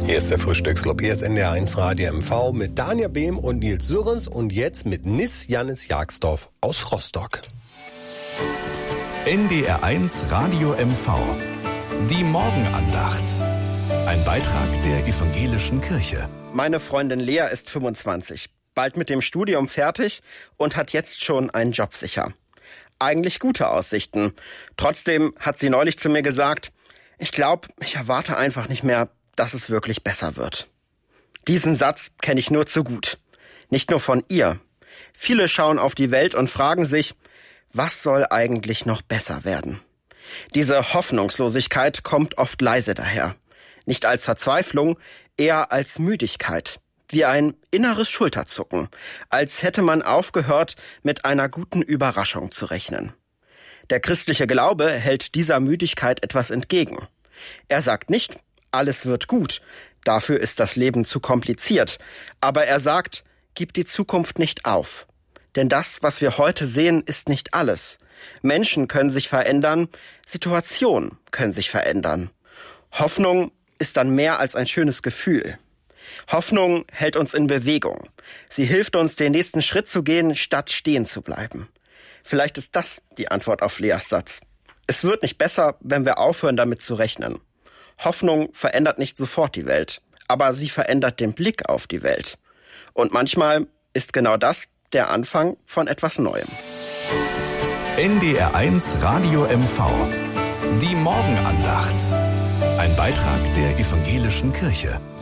Hier ist der Frühstücksclub, hier ist NDR1 Radio MV mit Daniel Behm und Nils Sürens und jetzt mit Nis Jannis Jagsdorf aus Rostock. NDR1 Radio MV. Die Morgenandacht. Ein Beitrag der Evangelischen Kirche. Meine Freundin Lea ist 25, bald mit dem Studium fertig und hat jetzt schon einen Job sicher. Eigentlich gute Aussichten. Trotzdem hat sie neulich zu mir gesagt, ich glaube, ich erwarte einfach nicht mehr, dass es wirklich besser wird. Diesen Satz kenne ich nur zu gut. Nicht nur von ihr. Viele schauen auf die Welt und fragen sich, was soll eigentlich noch besser werden? Diese Hoffnungslosigkeit kommt oft leise daher. Nicht als Verzweiflung, eher als Müdigkeit. Wie ein inneres Schulterzucken. Als hätte man aufgehört, mit einer guten Überraschung zu rechnen. Der christliche Glaube hält dieser Müdigkeit etwas entgegen. Er sagt nicht, alles wird gut, dafür ist das Leben zu kompliziert. Aber er sagt, gib die Zukunft nicht auf. Denn das, was wir heute sehen, ist nicht alles. Menschen können sich verändern, Situationen können sich verändern. Hoffnung ist dann mehr als ein schönes Gefühl. Hoffnung hält uns in Bewegung. Sie hilft uns, den nächsten Schritt zu gehen, statt stehen zu bleiben. Vielleicht ist das die Antwort auf Leas Satz. Es wird nicht besser, wenn wir aufhören, damit zu rechnen. Hoffnung verändert nicht sofort die Welt, aber sie verändert den Blick auf die Welt. Und manchmal ist genau das der Anfang von etwas Neuem. NDR1 Radio MV. Die Morgenandacht. Ein Beitrag der Evangelischen Kirche.